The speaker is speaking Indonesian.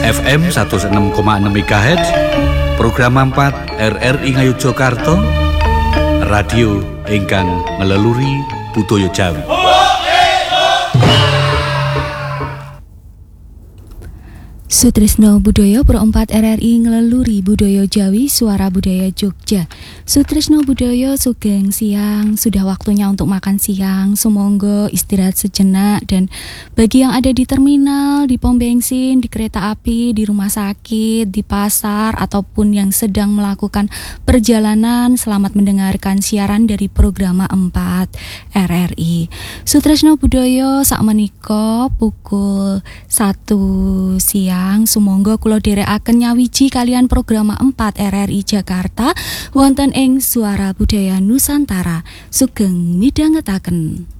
FM 106,6 MHz, program 4 RRI Ngayogyakarta, radio ingkang ngeleluri budaya Jawi. Sutrisno Budaya Pro 4 RRI ngeleluri budaya Jawi, suara budaya Jogja. Sutrisno Budaya sugeng siang, sudah waktunya untuk makan siang. Sumangga istirahat sejenak, dan bagi yang ada di terminal, di pom bensin, di kereta api, di rumah sakit, di pasar, ataupun yang sedang melakukan perjalanan, selamat mendengarkan siaran dari program 4 RRI. Sutrisno Budaya sakmenika pukul 1 siang. Sumangga kula dherekaken nyawiji kalian program 4 RRI Jakarta wonten ing Suara Budaya Nusantara. Sugeng midhangetaken.